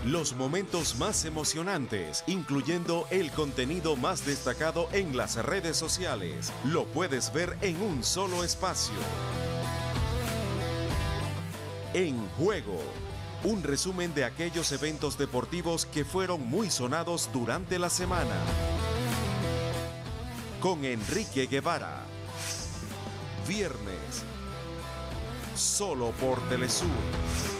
Los momentos más emocionantes, incluyendo el contenido más destacado en las redes sociales, lo puedes ver en un solo espacio. En Juego, un resumen de aquellos eventos deportivos que fueron muy sonados durante la semana. Con Enrique Guevara. Viernes, solo por Telesur.